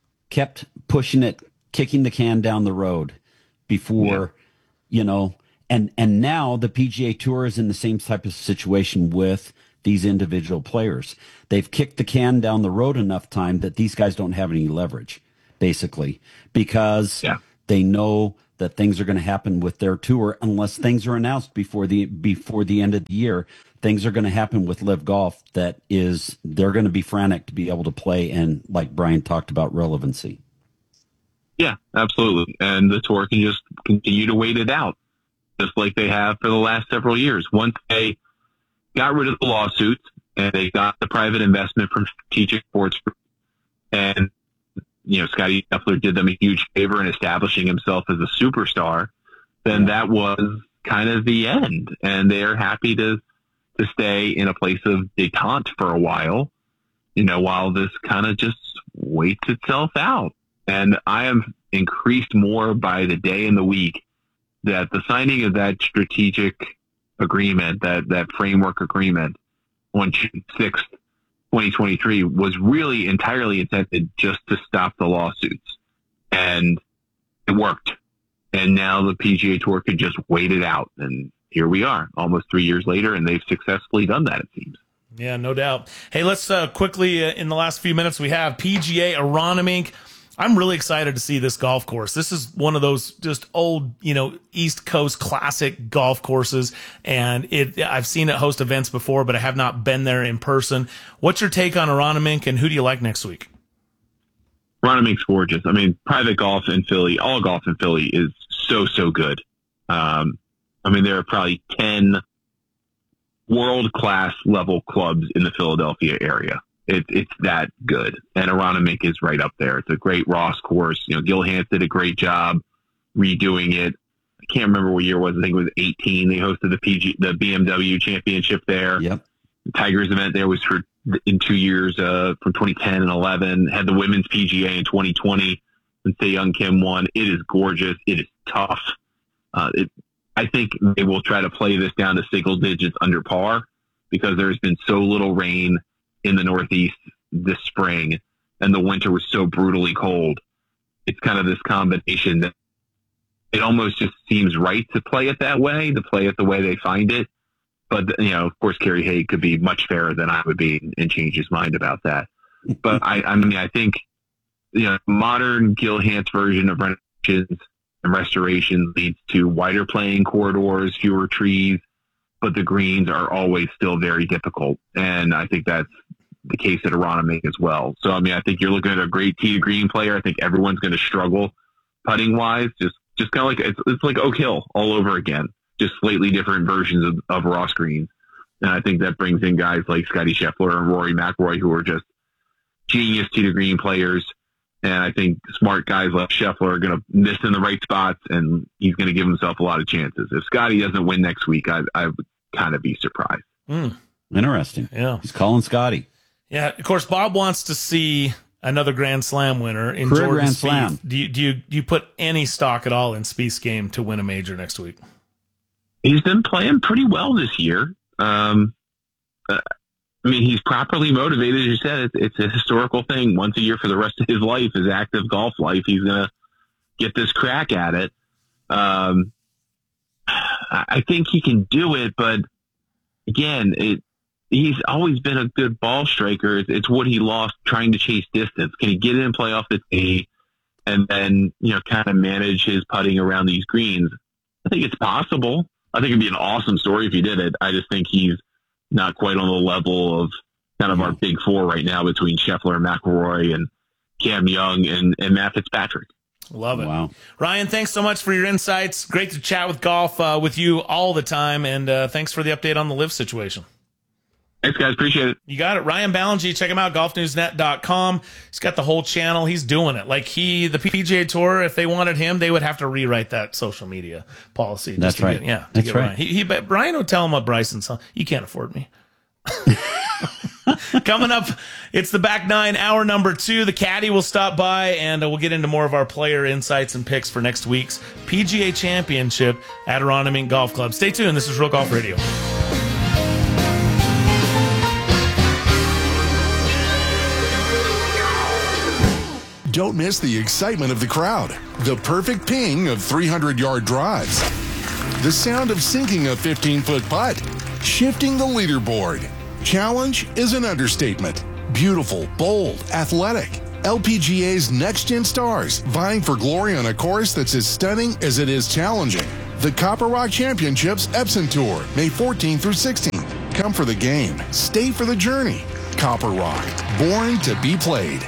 kept pushing it, kicking the can down the road before, And now the PGA Tour is in the same type of situation with these individual players. They've kicked the can down the road enough time that these guys don't have any leverage, basically, because they know that things are going to happen with their tour unless things are announced before the end of the year. Things are going to happen with Live Golf they're going to be frantic to be able to play, and like Brian talked about, relevancy. Yeah, absolutely. And the tour can just continue to wait it out, just like they have for the last several years. Once they got rid of the lawsuits and they got the private investment from Strategic Sports Group, and Scotty Scheffler did them a huge favor in establishing himself as a superstar, then that was kind of the end. And they're happy to stay in a place of detente for a while, while this kind of just waits itself out. And I am increased more by the day and the week that the signing of that strategic agreement, that framework agreement on June 6th, 2023 was really entirely intended just to stop the lawsuits. And it worked. And now the PGA Tour could just wait it out. And here we are almost 3 years later, and they've successfully done that, it seems. Yeah, no doubt. Hey, let's quickly, in the last few minutes we have, PGA Aronimink. I'm really excited to see this golf course. This is one of those just old, East Coast classic golf courses. And I've seen it host events before, but I have not been there in person. What's your take on Aronimink, and who do you like next week? Aronimink's gorgeous. I mean, private golf in Philly, all golf in Philly is so good. There are probably 10 world-class level clubs in the Philadelphia area. It's that good. And Aronimink is right up there. It's a great Ross course. Gil Hanse did a great job redoing it. I can't remember what year it was. I think it was 18. They hosted the BMW Championship there. Yep. The Tigers event there was in 2 years, from 2010 and 11. Had the Women's PGA in 2020 when Tae Young Kim won. It is gorgeous. It is tough. I think they will try to play this down to single digits under par because there's been so little rain in the Northeast this spring, and the winter was so brutally cold. It's kind of this combination that it almost just seems right to play it that way, to play it the way they find it. But, of course, Kerry Haig could be much fairer than I would be and change his mind about that. But I think, modern Gil Hanse version of renovations and restoration leads to wider playing corridors, fewer trees, but the greens are always still very difficult. And I think that's the case at Aronimink as well. So, I think you're looking at a great tee to green player. I think everyone's going to struggle putting wise, just kind of like, it's like Oak Hill all over again, just slightly different versions of Ross greens. And I think that brings in guys like Scotty Scheffler and Rory McIlroy, who are just genius tee to green players. And I think smart guys like Scheffler are going to miss in the right spots, and he's going to give himself a lot of chances. If Scotty doesn't win next week, I would kind of be surprised. Interesting. Yeah. He's calling Scotty. Yeah. Of course, Bob wants to see another Grand Slam winner in Career Jordan Grand Spieth. Slam. Do you put any stock at all in Spieth's game to win a major next week? He's been playing pretty well this year. He's properly motivated. As you said, it's a historical thing. Once a year for the rest of his life, his active golf life, he's going to get this crack at it. I think he can do it, but again, he's always been a good ball striker. It's what he lost trying to chase distance. Can he get in and play off the tee and then, kind of manage his putting around these greens? I think it's possible. I think it'd be an awesome story if he did it. I just think he's not quite on the level of kind of our big four right now between Scheffler and McIlroy and Cam Young and Matt Fitzpatrick. Love it. Wow. Ryan, thanks so much for your insights. Great to chat with golf with you all the time. And thanks for the update on the Live situation. Thanks, guys. Appreciate it. You got it. Ryan Ballengee, check him out, golfnewsnet.com. He's got the whole channel. He's doing it. Like the PGA Tour, if they wanted him, they would have to rewrite that social media policy. That's right. That's right. Ryan. Ryan would tell him what Bryson's on. You can't afford me. Coming up, it's the back nine, hour number 2. The caddy will stop by, and we'll get into more of our player insights and picks for next week's PGA Championship at Aronimink Golf Club. Stay tuned. This is Real Golf Radio. Don't miss the excitement of the crowd, the perfect ping of 300-yard drives, the sound of sinking a 15-foot putt, shifting the leaderboard. Challenge is an understatement. Beautiful, bold, athletic. LPGA's next-gen stars vying for glory on a course that's as stunning as it is challenging. The Copper Rock Championships Epson Tour, May 14th through 16th. Come for the game. Stay for the journey. Copper Rock, born to be played.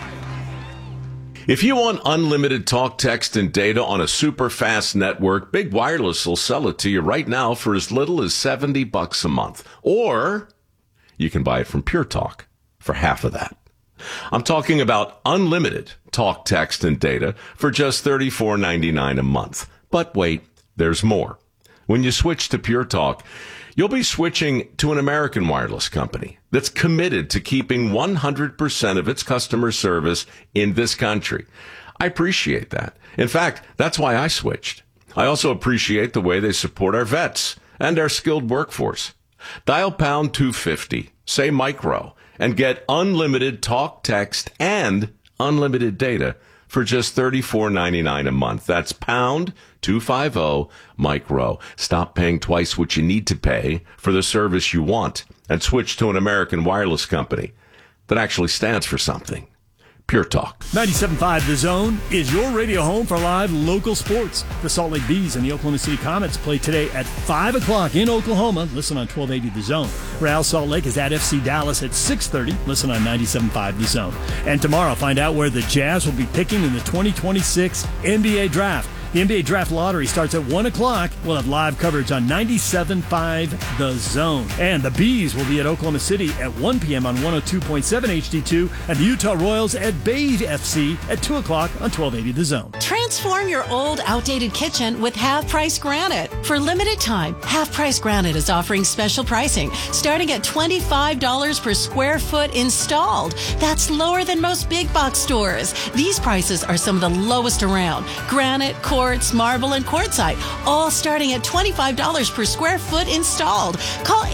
If you want unlimited talk, text, and data on a super fast network, Big Wireless will sell it to you right now for as little as $70 a month. Or you can buy it from Pure Talk for half of that. I'm talking about unlimited talk, text, and data for just $34.99 a month. But wait, there's more. When you switch to Pure Talk, you'll be switching to an American wireless company that's committed to keeping 100% of its customer service in this country. I appreciate that. In fact, that's why I switched. I also appreciate the way they support our vets and our skilled workforce. Dial pound 250, say micro, and get unlimited talk, text, and unlimited data for just $34.99 a month. That's pound 250 micro. Stop paying twice what you need to pay for the service you want and switch to an American wireless company that actually stands for something. Pure Talk. 97.5 The Zone is your radio home for live local sports. The Salt Lake Bees and the Oklahoma City Comets play today at 5 o'clock in Oklahoma. Listen on 1280 The Zone. Real Salt Lake is at FC Dallas at 6:30. Listen on 97.5 The Zone. And tomorrow, find out where the Jazz will be picking in the 2026 NBA Draft. The NBA Draft Lottery starts at 1 o'clock. We'll have live coverage on 97.5 The Zone. And the Bees will be at Oklahoma City at 1 p.m. on 102.7 HD2. And the Utah Royals at Bayde FC at 2 o'clock on 1280 The Zone. Transform your old, outdated kitchen with Half Price Granite. For limited time, Half Price Granite is offering special pricing, starting at $25 per square foot installed. That's lower than most big box stores. These prices are some of the lowest around. Granite, quartz, marble, and quartzite, all starting at $25 per square foot installed. Call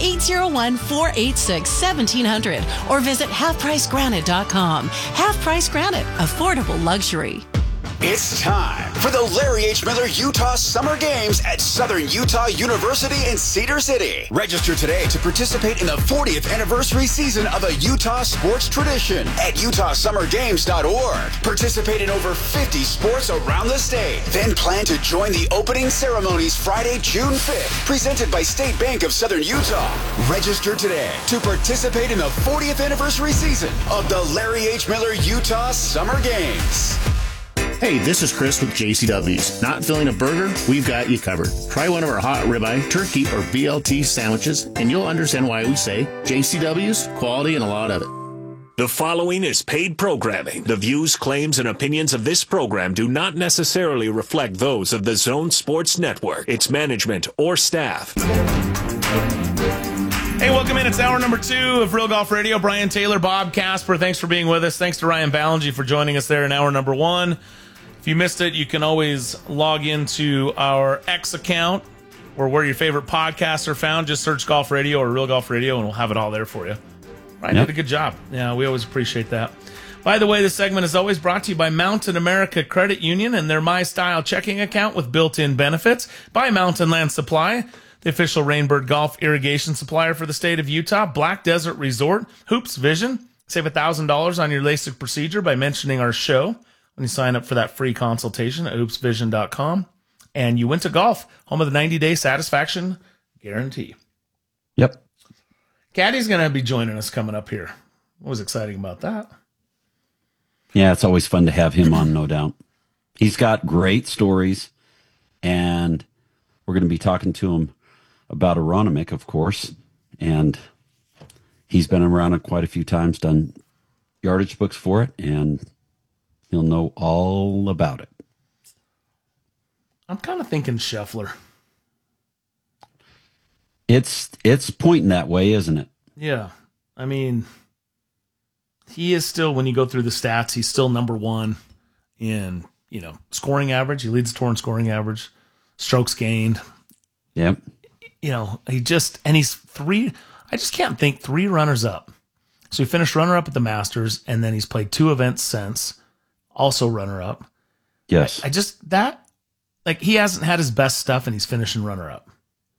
801-486-1700 or visit halfpricegranite.com. Half Price Granite, affordable luxury. It's time for the Larry H. Miller Utah Summer Games at Southern Utah University in Cedar City. Register today to participate in the 40th anniversary season of a Utah sports tradition at utahsummergames.org. Participate in over 50 sports around the state. Then plan to join the opening ceremonies Friday, June 5th, presented by State Bank of Southern Utah. Register today to participate in the 40th anniversary season of the Larry H. Miller Utah Summer Games. Hey, this is Chris with JCW's. Not feeling a burger? We've got you covered. Try one of our hot ribeye, turkey, or BLT sandwiches, and you'll understand why we say JCW's, quality, and a lot of it. The following is paid programming. The views, claims, and opinions of this program do not necessarily reflect those of the Zone Sports Network, its management, or staff. Hey, welcome in. It's hour number 2 of Real Golf Radio. Brian Taylor, Bob Casper, thanks for being with us. Thanks to Ryan Ballingy for joining us there in hour number 1. If you missed it, you can always log into our X account or where your favorite podcasts are found. Just search Golf Radio or Real Golf Radio, and we'll have it all there for you. Ryan did a good job. Yeah, we always appreciate that. By the way, this segment is always brought to you by Mountain America Credit Union and their My Style checking account with built-in benefits. By Mountain Land Supply, the official Rainbird Golf irrigation supplier for the state of Utah. Black Desert Resort, Hoops Vision. Save $1,000 on your LASIK procedure by mentioning our show when you sign up for that free consultation at hoopsvision.com. And Uinta Golf, home of the 90-day satisfaction guarantee. Yep. Caddy's going to be joining us coming up here. What was exciting about that? Yeah, it's always fun to have him on, no doubt. He's got great stories, and we're going to be talking to him about Aronimink, of course. And he's been around it quite a few times, done yardage books for it, and he'll know all about it. I'm kind of thinking Scheffler. It's pointing that way, isn't it? Yeah. I mean, he is still, when you go through the stats, he's still number 1 in, scoring average. He leads the tour in scoring average, strokes gained. Yep. He's 3, I just can't think 3 runners up. So he finished runner up at the Masters, and then he's played 2 events since, also runner up. Yes. He hasn't had his best stuff, and he's finishing runner up.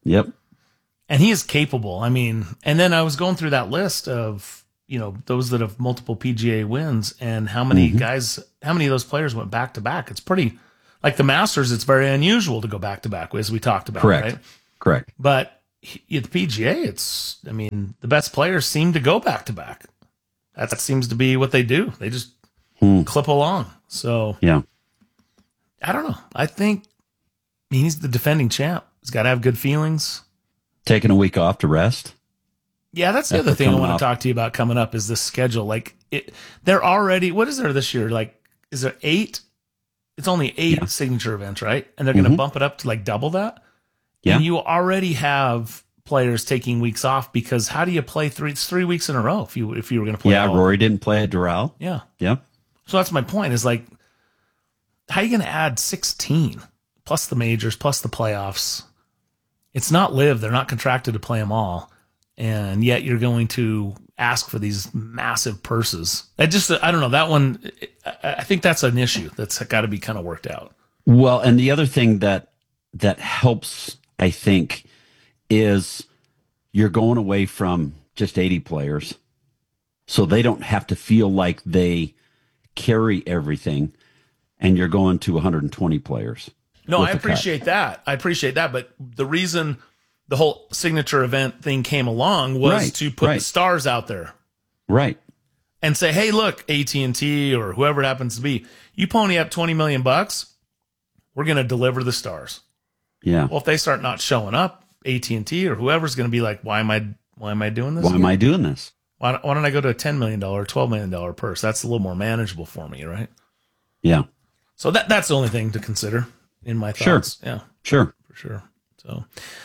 Yep. And he is capable. I mean, and then I was going through that list of, those that have multiple PGA wins and how many how many of those players went back to back. It's pretty, like the Masters, it's very unusual to go back to back, as we talked about. Correct. Right? Correct. But at the PGA, the best players seem to go back to back. That seems to be what they do. They just clip along. So, yeah. I don't know. I think he's the defending champ. He's got to have good feelings. Taking a week off to rest. Yeah, that's the other thing I want to talk to you about coming up is this schedule. Like, they're already, what is there this year? Like, is there 8? It's only 8 signature events, right? And they're going to bump it up to like double that. Yeah. And you already have players taking weeks off because how do you play 3 weeks in a row if you were going to play? Yeah, Rory didn't play at Doral. Yeah. Yeah. So that's my point is like, how are you going to add 16 plus the majors, plus the playoffs? It's not live. They're not contracted to play them all. And yet you're going to ask for these massive purses. I don't know, that one, I think that's an issue that's got to be kind of worked out. Well, and the other thing that helps, I think, is you're going away from just 80 players. So they don't have to feel like they carry everything, and you're going to 120 players. No, I appreciate that. But the reason the whole signature event thing came along was to put the stars out there. Right. And say, hey, look, AT&T or whoever it happens to be, you pony up $20 million, we're going to deliver the stars. Yeah. Well, if they start not showing up, AT&T or whoever's going to be like, why am I doing this? Why am I doing this? Why don't I go to a $10 million, $12 million purse? That's a little more manageable for me, right? Yeah. So that's the only thing to consider in my thoughts. Sure. Yeah. Sure. For sure. So,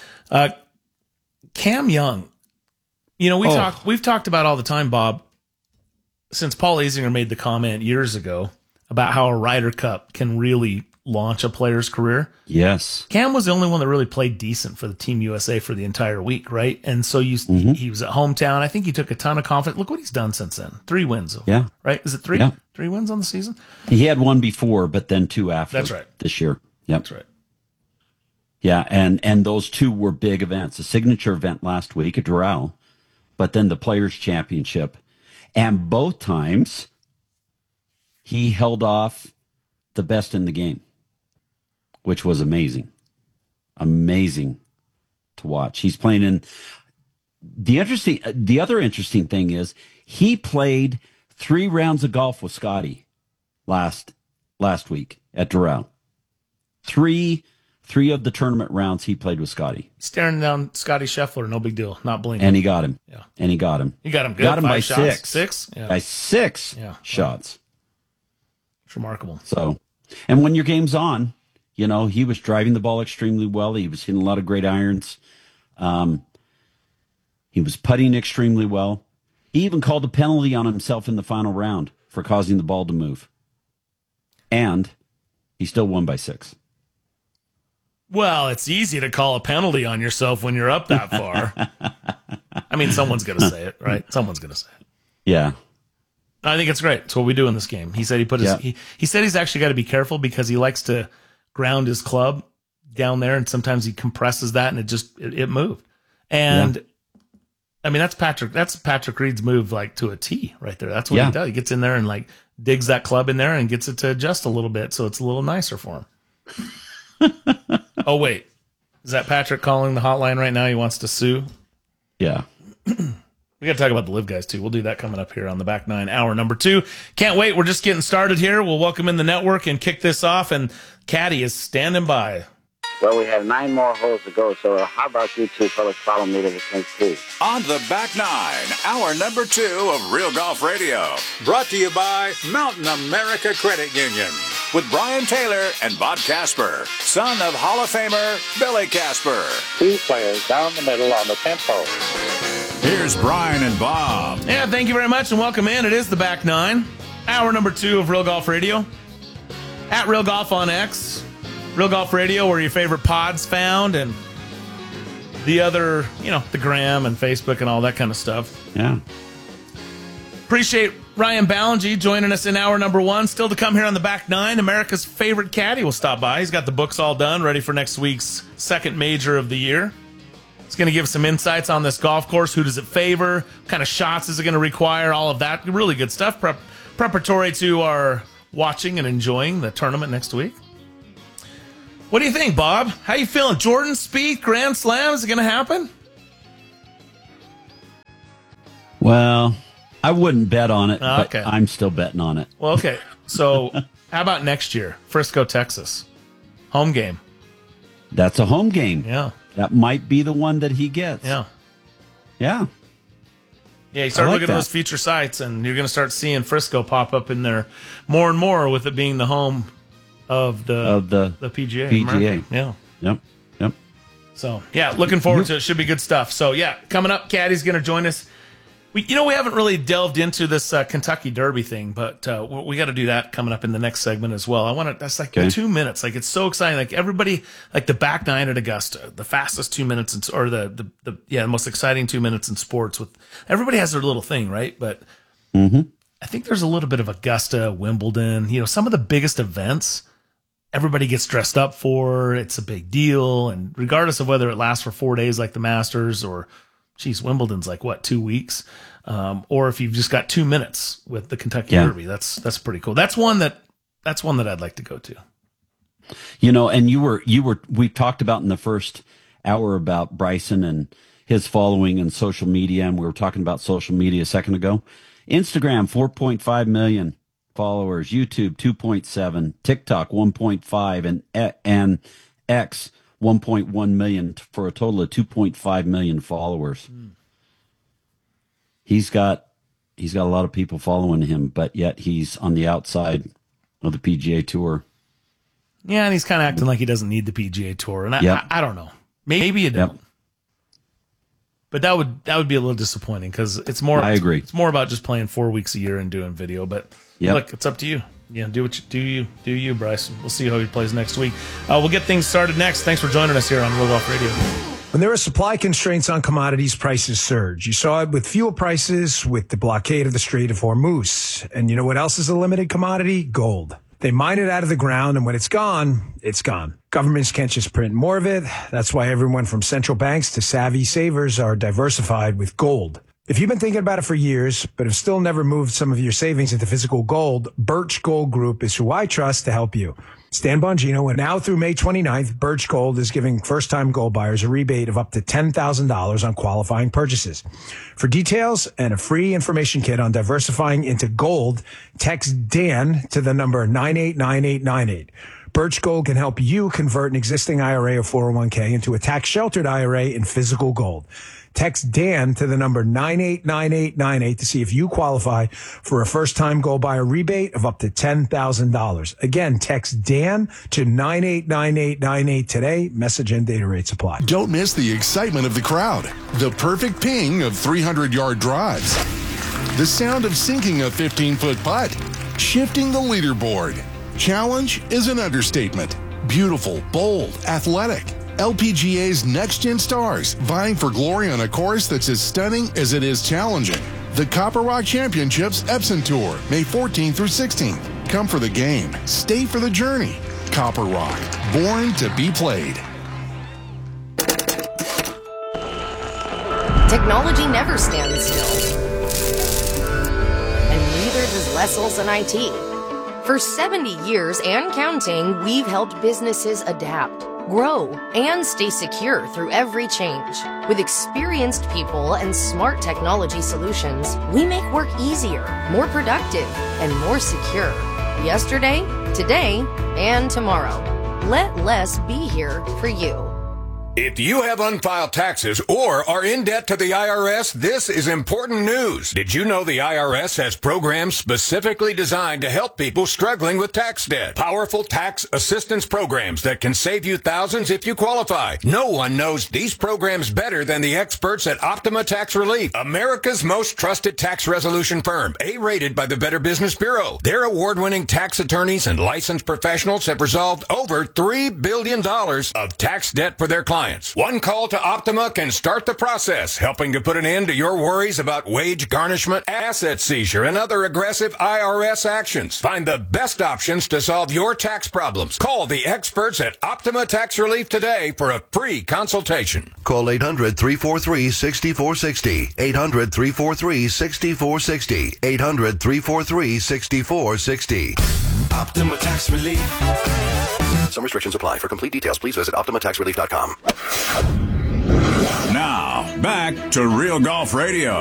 Cam Young, we've talked about all the time, Bob, since Paul Azinger made the comment years ago about how a Ryder Cup can really launch a player's career. Yes. Cam was the only one that really played decent for the Team USA for the entire week, right? And so he was at hometown. I think he took a ton of confidence. Look what he's done since then. 3 wins. Yeah. Right? Is it 3? Yeah. 3 wins on the season? He had 1 before, but then 2 after. That's right. This year. Yep. That's right. Yeah, and those 2 were big events. The signature event last week at Doral, but then the Players' Championship. And both times, he held off the best in the game, which was amazing. Amazing to watch. He's playing in... The other interesting thing is he played 3 rounds of golf with Scotty last week at Doral. 3 of the tournament rounds he played with Scotty. Staring down Scotty Scheffler, no big deal. Not blinking. And he got him. Yeah. And he got him. He got him good. Got him 5 by shots. 6. 6? Yeah. By 6 shots. It's remarkable. So, and when your game's on, he was driving the ball extremely well. He was hitting a lot of great irons. He was putting extremely well. He even called a penalty on himself in the final round for causing the ball to move. And he still won by 6. Well, it's easy to call a penalty on yourself when you're up that far. I mean, someone's going to say it, right? Someone's going to say it. Yeah. I think it's great. It's what we do in this game. He said he said he's actually got to be careful because he likes to ground his club down there, and sometimes he compresses that, and it moved. And I mean, that's Patrick Reed's move, like to a T right there. That's what he does. He gets in there and like digs that club in there and gets it to adjust a little bit, so it's a little nicer for him. Oh, wait. Is that Patrick calling the hotline right now? He wants to sue? Yeah. We got to talk about the Live Guys, too. We'll do that coming up here on the Back Nine, hour number 2. Can't wait. We're just getting started here. We'll welcome in the network and kick this off, and Caddy is standing by. Well, we have 9 more holes to go, so how about you two fellas follow me to the 10th tee? On the Back Nine, hour number 2 of Real Golf Radio. Brought to you by Mountain America Credit Union. With Brian Taylor and Bob Casper, son of Hall of Famer Billy Casper. 2 players down the middle on the 10th hole. Here's Brian and Bob. Yeah, thank you very much and welcome in. It is the Back Nine, hour number 2 of Real Golf Radio. At Real Golf on X, Real Golf Radio, where your favorite pod's found, and the other, the Gram and Facebook and all that kind of stuff. Yeah. Appreciate Ryan Ballingy joining us in hour number 1. Still to come here on the Back Nine. America's favorite caddy will stop by. He's got the books all done, ready for next week's second major of the year. It's going to give some insights on this golf course. Who does it favor? What kind of shots is it going to require? All of that. Really good stuff. Preparatory to our watching and enjoying the tournament next week. What do you think, Bob? How you feeling? Jordan Spieth Grand Slam, is it going to happen? Well, I wouldn't bet on it, but I'm still betting on it. Well, okay. So how about next year? Frisco, Texas. Home game. That's a home game. Yeah. That might be the one that he gets. Yeah. Yeah. Yeah, you start looking at those future sites, and you're going to start seeing Frisco pop up in there more and more with it being the home of the PGA. PGA. Yeah. Yep. So, yeah, looking forward to it. Should be good stuff. So, yeah, coming up, Caddy's going to join us. We haven't really delved into this Kentucky Derby thing, but we got to do that coming up in the next segment as well. That's like 2 minutes. Like, it's so exciting. Like, everybody, like the back nine at Augusta, the fastest 2 minutes, or the most exciting 2 minutes in sports. With everybody has their little thing, right? But I think there's a little bit of Augusta, Wimbledon, some of the biggest events. Everybody gets dressed up for. It's a big deal, and regardless of whether it lasts for 4 days like the Masters or, Wimbledon's like 2 weeks, or if you've just got 2 minutes with the Kentucky Derby, that's pretty cool. That's one that I'd like to go to. And we talked about in the first hour about Bryson and his following and social media, and we were talking about social media a second ago. Instagram 4.5 million followers, YouTube 2.7, TikTok 1.5, and X 1.1 million for a total of 2.5 million followers. He's got a lot of people following him, but yet he's on the outside of the PGA Tour. Yeah, and he's kind of acting like he doesn't need the PGA Tour, and I don't know. Maybe you don't. But that would be a little disappointing because it's more. I agree. It's more about just playing 4 weeks a year and doing video. But look, it's up to you. Yeah, do you, Bryce. We'll see how he plays next week. We'll get things started next. Thanks for joining us here on Real Golf Radio. When there are supply constraints on commodities, prices surge. You saw it with fuel prices, with the blockade of the Strait of Hormuz. And you know what else is a limited commodity? Gold. They mine it out of the ground, and when it's gone, it's gone. Governments can't just print more of it. That's why everyone from central banks to savvy savers are diversified with gold. If you've been thinking about it for years, but have still never moved some of your savings into physical gold, Birch Gold Group is who I trust to help you. Stan Bongino, and now through May 29th, Birch Gold is giving first-time gold buyers a rebate of up to $10,000 on qualifying purchases. For details and a free information kit on diversifying into gold, text Dan to the number 989898. Birch Gold can help you convert an existing IRA or 401k into a tax-sheltered IRA in physical gold. Text Dan to the number 989898 to see if you qualify for a first-time gold buyer rebate of up to $10,000. Again, text Dan to 989898 today. Message and data rates apply. Don't miss the excitement of the crowd, the perfect ping of 300-yard drives, the sound of sinking a 15-foot putt, shifting the leaderboard. Challenge is an understatement. Beautiful, bold, athletic. LPGA's next-gen stars vying for glory on a course that's as stunning as it is challenging. The Copper Rock Championships Epson Tour, May 14th through 16th. Come for the game. Stay for the journey. Copper Rock, born to be played. Technology never stands still. And neither does Les Olson IT. For 70 years and counting, we've helped businesses adapt, grow, and stay secure through every change. With experienced people and smart technology solutions, we make work easier, more productive, and more secure. Yesterday, today, and tomorrow. Let Les be here for you. If you have unfiled taxes or are in debt to the IRS, this is important news. Did you know the IRS has programs specifically designed to help people struggling with tax debt? Powerful tax assistance programs that can save you thousands if you qualify. No one knows these programs better than the experts at Optima Tax Relief, America's most trusted tax resolution firm, A-rated by the Better Business Bureau. Their award-winning tax attorneys and licensed professionals have resolved over $3 billion of tax debt for their clients. compliance. One call to Optima can start the process, helping to put an end to your worries about wage garnishment, asset seizure, and other aggressive IRS actions. Find the best options to solve your tax problems. Call the experts at Optima Tax Relief today for a free consultation. Call 800-343-6460. 800-343-6460. 800-343-6460. Optima Tax Relief. Some restrictions apply. For complete details, please visit OptimaTaxRelief.com. Now, back to Real Golf Radio.